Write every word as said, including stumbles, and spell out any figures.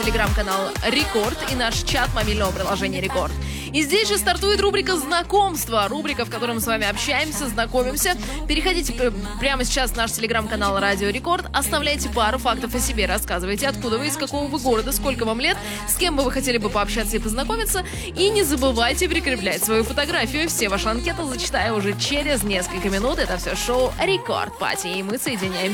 Телеграм-канал Рекорд и наш чат мобильного приложения Рекорд. И здесь же стартует рубрика «Знакомство». Рубрика, в которой мы с вами общаемся, знакомимся. Переходите прямо сейчас в наш телеграм-канал Радио Рекорд. Оставляйте пару фактов о себе. Рассказывайте, откуда вы, из какого вы города, сколько вам лет, с кем бы вы хотели бы пообщаться и познакомиться. И не забывайте прикреплять свою фотографию. Все ваши анкеты зачитаю уже через несколько минут. Это все шоу Рекорд Пати. И мы соединяемся